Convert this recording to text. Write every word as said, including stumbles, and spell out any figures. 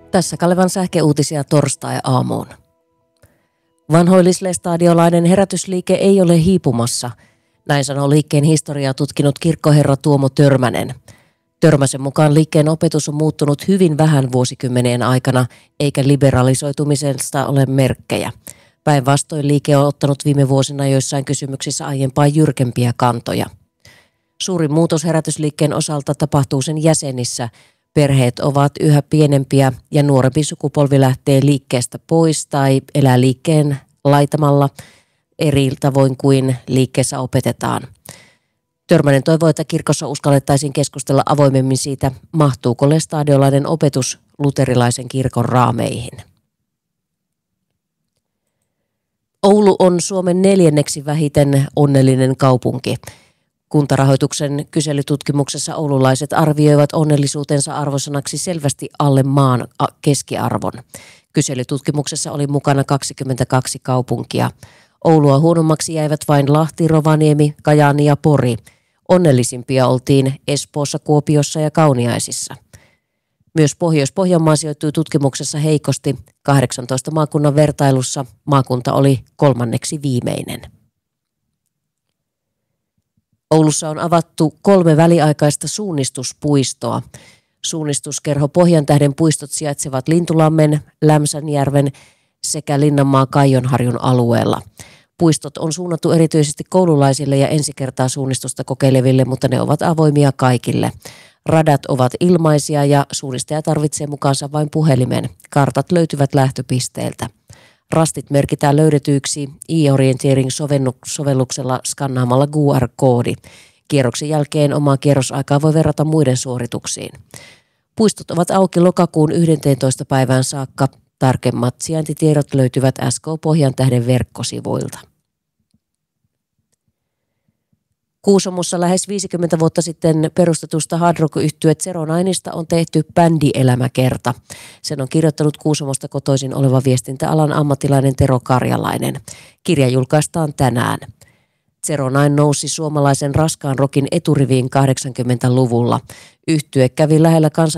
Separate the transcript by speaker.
Speaker 1: Tässä Kalevan sähkeuutisia torstai-aamuun. Vanhoillislestadiolainen herätysliike ei ole hiipumassa. Näin sanoo liikkeen historiaa tutkinut kirkkoherra Tuomo Törmänen. Törmäsen mukaan liikkeen opetus on muuttunut hyvin vähän vuosikymmenien aikana, eikä liberalisoitumisesta ole merkkejä. Päinvastoin liike on ottanut viime vuosina joissain kysymyksissä aiempaa jyrkempiä kantoja. Suurin muutos herätysliikkeen osalta tapahtuu sen jäsenissä. Perheet ovat yhä pienempiä ja nuorempi sukupolvi lähtee liikkeestä pois tai elää liikkeen laitamalla eri tavoin kuin liikkeessä opetetaan. Törmänen toivoo, että kirkossa uskallettaisiin keskustella avoimemmin siitä, mahtuuko lestadiolainen opetus luterilaisen kirkon raameihin. Oulu on Suomen neljänneksi vähiten onnellinen kaupunki. Kuntarahoituksen kyselytutkimuksessa oululaiset arvioivat onnellisuutensa arvosanaksi selvästi alle maan keskiarvon. Kyselytutkimuksessa oli mukana kaksikymmentäkaksi kaupunkia. Oulua huonommaksi jäivät vain Lahti, Rovaniemi, Kajaani ja Pori. Onnellisimpia oltiin Espoossa, Kuopiossa ja Kauniaisissa. Myös Pohjois-Pohjanmaa sijoittui tutkimuksessa heikosti. kahdeksantoista maakunnan vertailussa maakunta oli kolmanneksi viimeinen. Oulussa on avattu kolme väliaikaista suunnistuspuistoa. Suunnistuskerho Pohjantähden puistot sijaitsevat Lintulammen, Lämsänjärven sekä Linnanmaan Kaijonharjun alueella. Puistot on suunnattu erityisesti koululaisille ja ensi kertaa suunnistusta kokeileville, mutta ne ovat avoimia kaikille. Radat ovat ilmaisia ja suunnistaja tarvitsee mukaansa vain puhelimen. Kartat löytyvät lähtöpisteiltä. Rastit merkitään löydetyiksi e-orienteering-sovelluksella skannaamalla Q R-koodi. Kierroksen jälkeen omaa kierrosaikaa voi verrata muiden suorituksiin. Puistot ovat auki lokakuun yhdenteentoista päivään saakka. Tarkemmat sijaintitiedot löytyvät S K Pohjantähden verkkosivuilta. Kuusamossa lähes viisikymmentä vuotta sitten perustetusta hard rock-yhtye Zeroninesta on tehty bändielämäkerta. Sen on kirjoittanut Kuusamosta kotoisin oleva viestintäalan ammattilainen Tero Karjalainen. Kirja julkaistaan tänään. Zeronine nousi suomalaisen raskaan rockin eturiviin kahdeksankymmentäluvulla. Yhtye kävi lähellä kansa